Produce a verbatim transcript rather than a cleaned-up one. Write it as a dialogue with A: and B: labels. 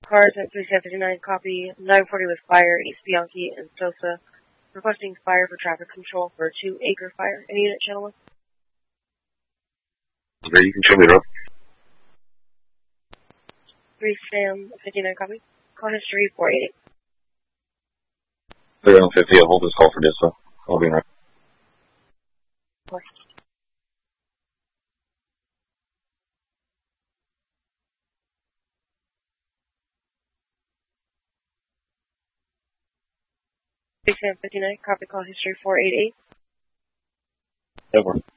A: Cars at three seven nine, copy. nine forty with fire, East Bianchi and Sosa. Requesting fire for traffic control for a two acre fire. Any unit, channel one?
B: Okay, you can show me it up.
A: three Sam fifty-nine, copy. Call history four eight eight.
B: three fifty, I'll hold this call for this, so I'll be right.
A: Four. three Sam fifty-nine, copy. Call history four eight eight.
B: Over.